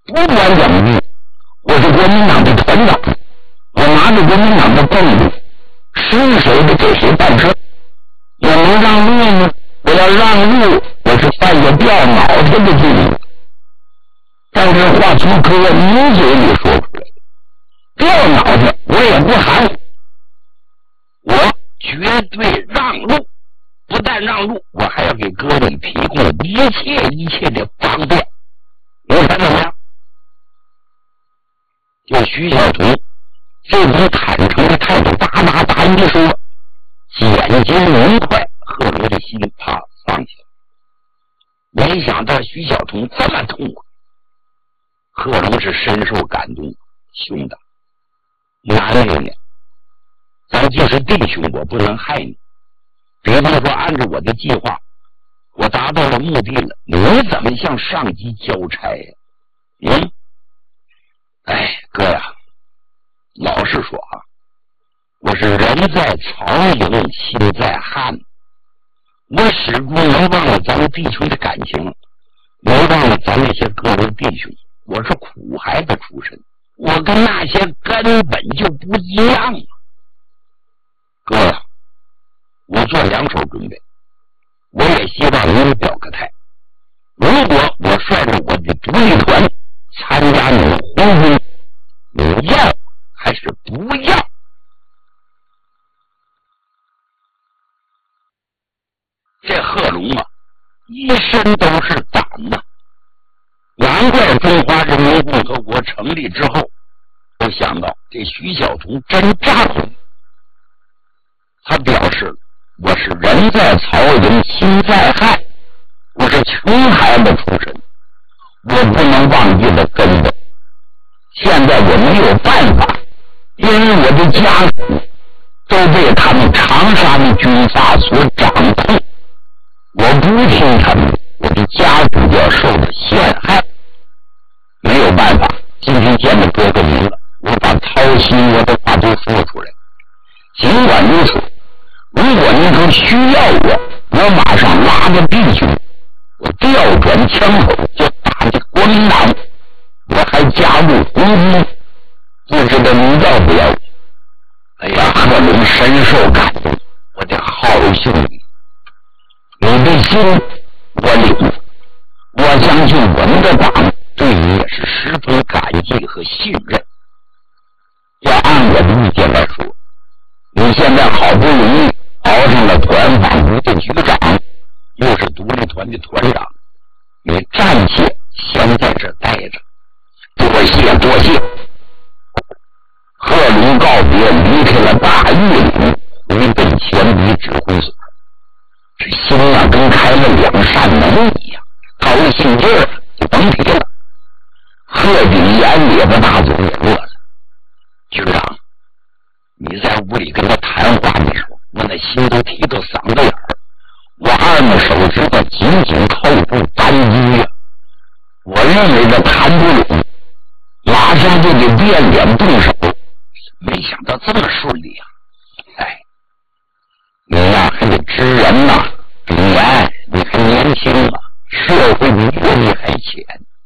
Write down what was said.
不管怎么地，我是国民党的团长，我拿着国民党的俸禄，是谁的给谁办事，我能让路吗？我要让路，我是犯下掉脑袋的罪名。但这话从柯明嘴里说出来，掉脑袋我也不含糊，我绝对让路，不但让路，我还要给各位提供一切的方便。你看怎么样？就徐小彤这种坦诚的态度，哒一说，简洁明快，贺龙的心啪放下了。没想到徐小彤这么痛快，贺龙是深受感动。兄弟，难为你，咱就是弟兄，我不能害你。比方说，按照我的计划，我达到了目的了，你怎么向上级交差呀？哎，哥呀，老实说啊，我是人在曹营心在汉，我始终没忘了咱们弟兄的感情，没忘了咱那些各位弟兄。我是苦孩子出身，我跟那些根本就不一样啊。哥呀，我做两手准备，我也希望您表个态。如果我率着我的独立团参加你的婚姻，你要还是不要？这贺龙啊，一身都是胆呐。难怪中华人民共和国成立之后，我想到这徐小彤真仗义。他表示，我是人在曹营心在汉，我是穷孩子出身，我不能忘记了根本。现在我没有办法，因为我的家属都被他们长沙的军阀所掌控，我不听他们，我的家属就要受到陷害。没有办法，今天见了哥哥您了，我把掏心窝的话都说出来。尽管如此，如果您说需要我马上拉着弟兄，我调转枪口就打击国民党，我还加入红军，不知道您要不要？哎呀，贺龙深受感动，我的好兄弟，你的心我领了，我相信我们的党对你也是十分感激和信任。要按我的意见来说，你现在好不容易熬上了团党部的局长，又是独立团的团长，你暂且先在这待着。多谢。贺龙告别，离开了大狱里，回奔前敌指挥所。这心啊，跟开了两扇门一样，高兴劲儿就甭提了。贺炳眼里的大嘴也乐了。局长，你在屋里跟他谈话的时候，我那心都提到嗓子眼儿，我二拇手指头紧紧扣住扳机呀。我认为他谈不拢，马上就得变脸动手，没想到这么顺利啊！哎，你呀还得知人呐，炳炎，你还年轻啊，社会比你还浅。